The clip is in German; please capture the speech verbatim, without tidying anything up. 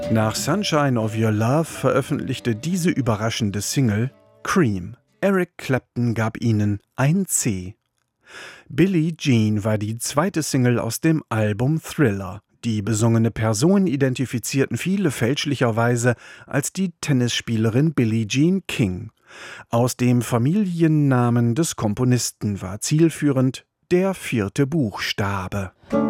Nach Sunshine of Your Love veröffentlichte diese überraschende Single Cream. Eric Clapton gab ihnen ein C. Billie Jean war die zweite Single aus dem Album Thriller. Die besungene Person identifizierten viele fälschlicherweise als die Tennisspielerin Billie Jean King. Aus dem Familiennamen des Komponisten war zielführend der vierte Buchstabe.